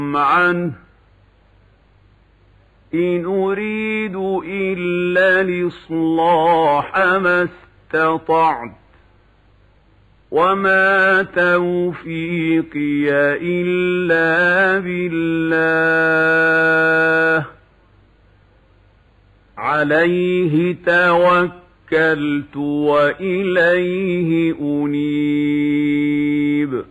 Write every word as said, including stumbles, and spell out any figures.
عنه إن أريد إلا الإصلاح ما استطعت وما توفيقي إلا بالله عليه توكلت وإليه أنيب